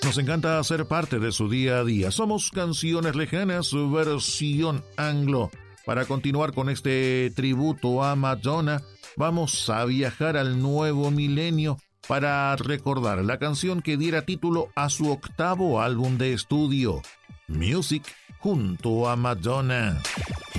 Nos encanta hacer parte de su día a día. Somos Canciones Lejanas, versión anglo. Para continuar con este tributo a Madonna, vamos a viajar al nuevo milenio para recordar la canción que diera título a su octavo álbum de estudio, Music, junto a Madonna.